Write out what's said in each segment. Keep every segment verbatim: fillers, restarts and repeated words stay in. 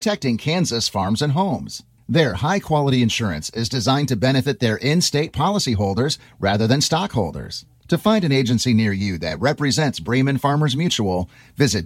protecting Kansas farms and homes. Their high-quality insurance is designed to benefit their in-state policyholders rather than stockholders. To find an agency near you that represents Bremen Farmers Mutual, visit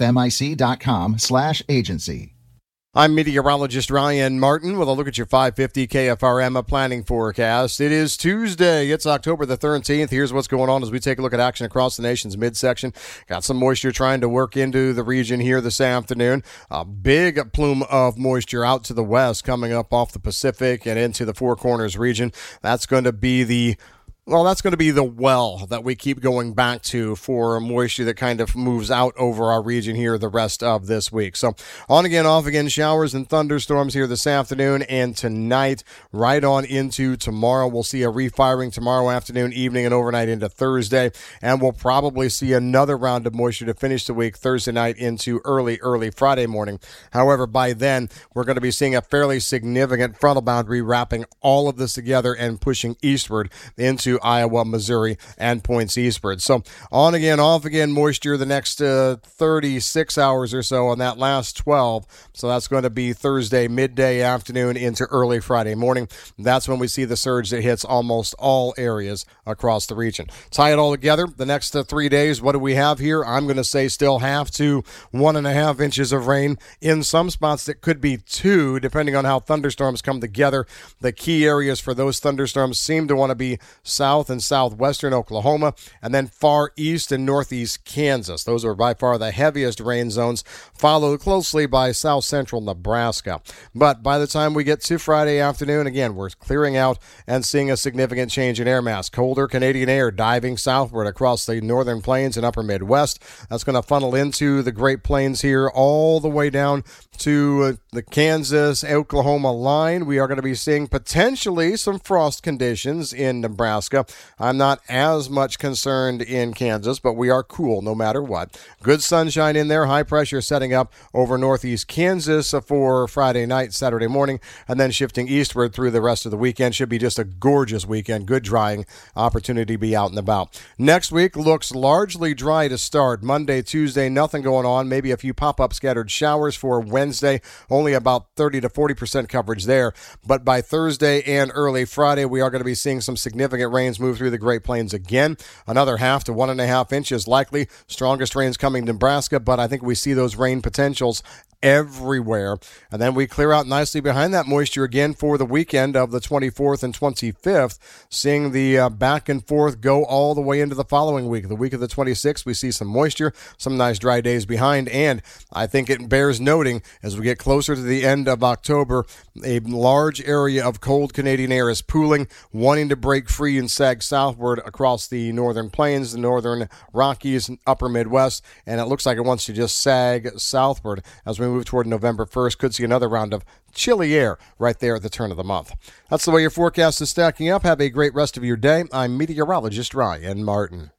bfmic.com slash agency. I'm meteorologist Ryan Martin with a look at your five fifty K F R M planning forecast. It is Tuesday. It's October the thirteenth. Here's what's going on as we take a look at action across the nation's midsection. Got some moisture trying to work into the region here this afternoon. A big plume of moisture out to the west coming up off the Pacific and into the Four Corners region. That's going to be the Well, that's going to be the well that we keep going back to for moisture that kind of moves out over our region here the rest of this week. So on again, off again, showers and thunderstorms here this afternoon and tonight, right on into tomorrow. We'll see a refiring tomorrow afternoon, evening, and overnight into Thursday. And we'll probably see another round of moisture to finish the week Thursday night into early, early Friday morning. However, by then, we're going to be seeing a fairly significant frontal boundary wrapping all of this together and pushing eastward into Iowa, Missouri, and points eastward. So on again, off again moisture the next uh, thirty-six hours or so on that last twelve. So that's going to be Thursday, midday, afternoon into early Friday morning. That's when we see the surge that hits almost all areas across the region. Tie it all together. The next uh, three days, what do we have here? I'm going to say still half to one and a half inches of rain. In some spots, that could be two, depending on how thunderstorms come together. The key areas for those thunderstorms seem to want to be south and southwestern Oklahoma, and then far east and northeast Kansas. Those are by far the heaviest rain zones, followed closely by south central Nebraska. But by the time we get to Friday afternoon, again, we're clearing out and seeing a significant change in air mass. Colder Canadian air diving southward across the northern plains and upper Midwest. That's going to funnel into the Great Plains here all the way down to the Kansas-Oklahoma line. We are going to be seeing potentially some frost conditions in Nebraska. I'm not as much concerned in Kansas, but we are cool no matter what. Good sunshine in there, high pressure setting up over northeast Kansas for Friday night, Saturday morning, and then shifting eastward through the rest of the weekend. Should be just a gorgeous weekend, good drying opportunity to be out and about. Next week looks largely dry to start. Monday, Tuesday, nothing going on, maybe a few pop-up scattered showers for Wednesday, only about thirty to forty percent coverage there. But by Thursday and early Friday, we are going to be seeing some significant rains move through the Great Plains again. Another half to one and a half inches likely. Strongest rains coming to Nebraska, but I think we see those rain potentials everywhere. And then we clear out nicely behind that moisture again for the weekend of the twenty-fourth and twenty-fifth, seeing the uh, back and forth go all the way into the following week. The week of the twenty-sixth, we see some moisture, some nice dry days behind, and I think it bears noting as we get closer to the end of October, a large area of cold Canadian air is pooling, wanting to break free and sag southward across the northern plains, the northern Rockies, and upper Midwest, and it looks like it wants to just sag southward as we move toward November first. Could see another round of chilly air right there at the turn of the month. That's the way your forecast is stacking up. Have a great rest of your day. I'm meteorologist Ryan Martin.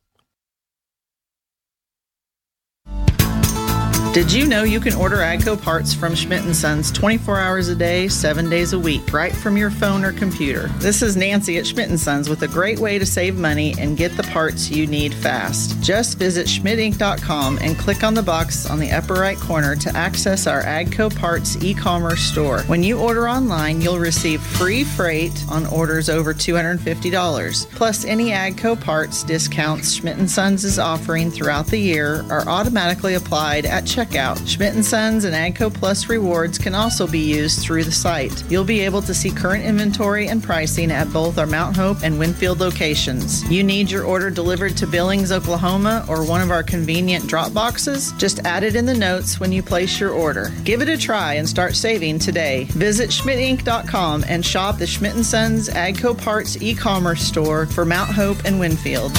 Did you know you can order AGCO parts from Schmidt and Sons twenty-four hours a day, seven days a week, right from your phone or computer? This is Nancy at Schmidt and Sons with a great way to save money and get the parts you need fast. Just visit schmidt inc dot com and click on the box on the upper right corner to access our AGCO parts e-commerce store. When you order online, you'll receive free freight on orders over two hundred fifty dollars. Plus, any AGCO parts discounts Schmidt and Sons is offering throughout the year are automatically applied at checkout. Checkout. Schmidt and Sons and AGCO Plus rewards can also be used through the site. You'll be able to see current inventory and pricing at both our Mount Hope and Winfield locations. You need your order delivered to Billings, Oklahoma, or one of our convenient drop boxes? Just add it in the notes when you place your order. Give it a try and start saving today. Visit schmidt inc dot com and shop the Schmidt and Sons AGCO Parts e-commerce store for Mount Hope and Winfield.